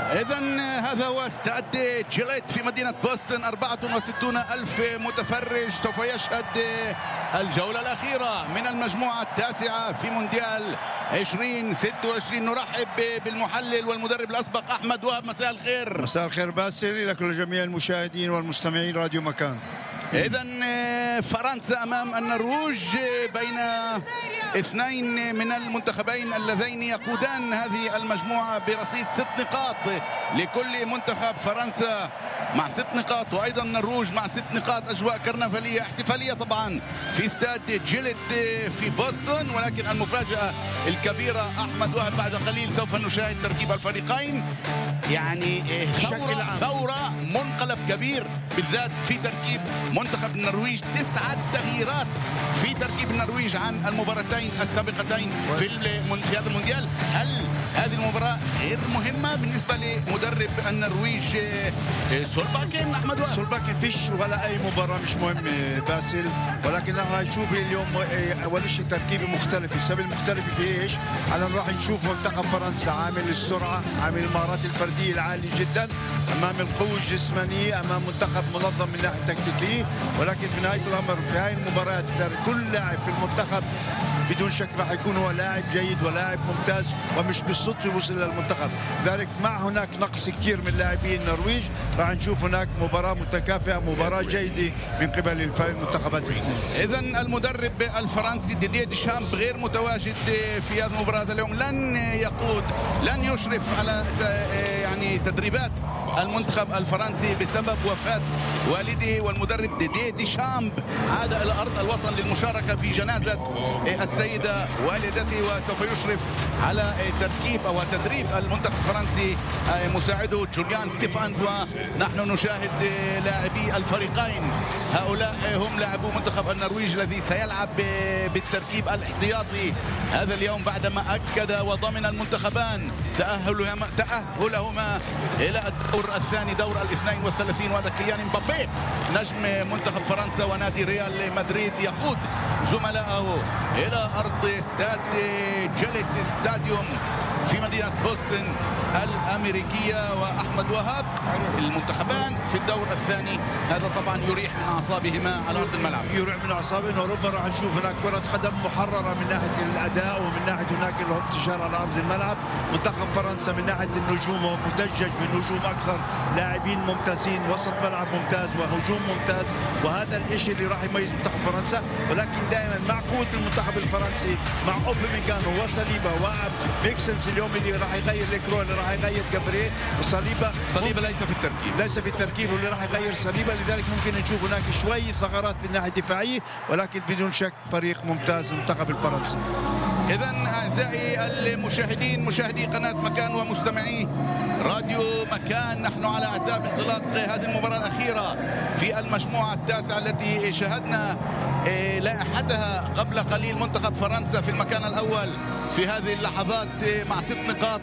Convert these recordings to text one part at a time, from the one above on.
إذا هذا هو استاد جيليت في مدينة بوسطن. 64,000 متفرج سوف يشهد الجولة الأخيرة من المجموعة التاسعة في مونديال 2026. نرحب بالمحلل والمدرب الأسبق أحمد وهب. مساء الخير. مساء الخير باسل لكل جميع المشاهدين والمستمعين راديو مكان. إذا فرنسا أمام النرويج، بين اثنين من المنتخبين اللذين يقودان هذه المجموعة برصيد 6 نقاط لكل منتخب. فرنسا مع 6 نقاط وأيضا النرويج مع 6 نقاط. أجواء كرنفالية احتفالية طبعا في استاد جيليت في بوسطن، ولكن المفاجأة الكبيرة أحمد وهب بعد قليل سوف نشاهد تركيب الفريقين. يعني ثورة منقلب كبير بالذات في تركيب منتخب النرويج. 9 تغييرات في تركيب النرويج عن المباراتين السابقتين في هذا المونديال. هل هذه المباراة غير مهمة بالنسبة لمدرب النرويج سولباكن أحمد وهب؟ سولباكن فيش ولا أي مباراة مش مهمة باسل، ولكن راح نشوف اليوم أول شيء تركيبة مختلفة. السبب المختلفة في إيش؟ على راح نشوف منتخب فرنسا عامل السرعة، عامل المهارات الفردية العالية جدا أمام القوة الجسمانية، أمام منتخب منظم من ناحية تكتيكية. ولكن في نهاية الأمر في هاي المباراة كل لاعب في المنتخب بدون شك راح يكون هو لاعب جيد ولاعب ممتاز، ومش بالصدفة وصل للمنتخب. لذلك مع هناك نقص كثير من لاعبين النرويج راح نشوف هناك مباراة متكافئة، مباراة جيدة من قبل المنتخبات الاثنين. إذا المدرب الفرنسي ديديه ديشامب غير متواجد في هذه المباراة اليوم. لن يقود، لن يشرف على يعني تدريبات المنتخب الفرنسي بسبب وفاة والده. والمدرب ديديه ديشامب عاد إلى أرض الوطن للمشاركة في جنازة السيدة والدته، وسوف يشرف على تركيب أو تدريب المنتخب الفرنسي مساعده جوليان ستيفانز. ونحن نشاهد لاعبي الفريقين، هؤلاء هم لاعبو منتخب النرويج الذي سيلعب بالتركيب الاحتياطي هذا اليوم بعدما أكد وضمن المنتخبان تأهلهما إلى الدور الثاني، دور 32. وهذا كيليان مبابي نجم منتخب فرنسا ونادي ريال مدريد يقود زملائه إلى أرض استاد جيليت ستاديوم في مدينة بوسطن الأمريكية. وأحمد وهاب المنتخبان في الدور الثاني، هذا طبعا يريح من أعصابهما على أرض الملعب. يريح من أعصابهم، وربما راح نشوف هناك كرة قدم محررة من ناحية الأداء ومن ناحية هناك الانتشار على أرض الملعب. منتخب فرنسا من ناحية النجوم هو مدجج بنجوم أكثر، لاعبين ممتازين، وسط ملعب ممتاز وهجوم ممتاز، وهذا الشيء اللي راح يميز منتخب فرنسا. ولكن دائما مع قوة المنتخب الفرنسي مع أوباميكانو وصليبا وميكسنز اليوم اللي راح يغير ليكرو، اللي راح يغير جابريه، وصليبا ليس في التركيب واللي راح يغير صليبا. لذلك ممكن نشوف هناك شوية ثغرات من الناحية الدفاعية، ولكن بدون شك فريق ممتاز المنتخب الفرنسي. إذا أعزائي المشاهدين، مشاهدي قناة مكان ومستمعي راديو مكان، نحن على أعتاب انطلاق هذه المباراة الأخيرة في المجموعة التاسعة التي شاهدنا لائحتها قبل قليل. منتخب فرنسا في المكان الأول في هذه اللحظات مع 6 نقاط،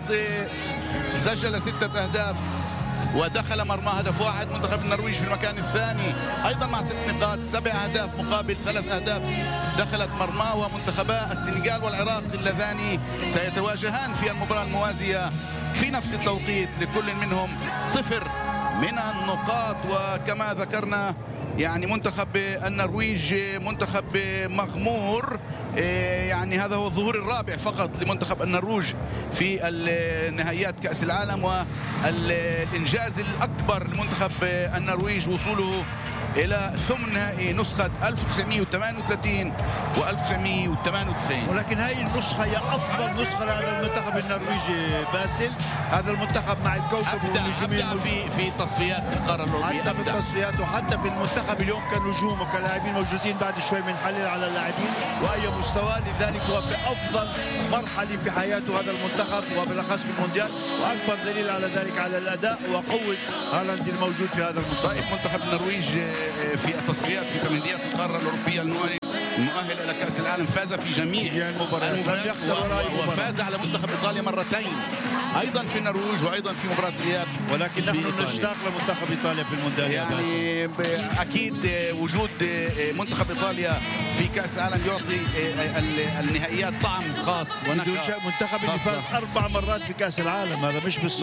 سجل 6 أهداف ودخل مرمى هدف واحد. منتخب النرويج في المكان الثاني أيضا مع 6 نقاط، 7 أهداف مقابل 3 أهداف دخلت مرماه. ومنتخبا السنغال والعراق اللذان سيتواجهان في المباراة الموازية في نفس التوقيت، لكل منهم 0 من النقاط. وكما ذكرنا يعني منتخب النرويج منتخب مغمور، يعني هذا هو الظهور الرابع فقط لمنتخب النرويج في نهائيات كأس العالم، والإنجاز الأكبر لمنتخب النرويج وصوله إلى ثمن نهائي نسخة 1938 و1998. ولكن هاي النسخة هي أفضل نسخة لهذا المنتخب النرويجي باسل. هذا المنتخب مع الكوكب والنجومين في تصفيات القارة الأوروبية، حتى في التصفيات وحتى في المنتخب اليوم كنجوم وكلاعبين موجودين. بعد شوي بنحلل على اللاعبين وأي مستوى، لذلك هو في أفضل مرحلة في حياته هذا المنتخب وبالأخص في المونديال، وأكبر دليل على ذلك على الأداء وقوة هالاند الموجود في هذا المنتخب. طيب منتخب النرويج في التصفيات في تمهيديات القارة الأوروبية المؤهل إلى كأس العالم فاز في جميع المباريات، لم يخسر ولا أي مباراة، وفاز على منتخب إيطاليا مرتين أيضا في النرويج وأيضا في مباراة الإياب. ولكن نحن نشتاق لمنتخب إيطاليا في المونديال. يعني أكيد وجود منتخب إيطاليا في كأس العالم يعطي النهائيات طعم خاص ونكهة. منتخب اللي فاز 4 مرات في كأس العالم، هذا مش بالصدفة.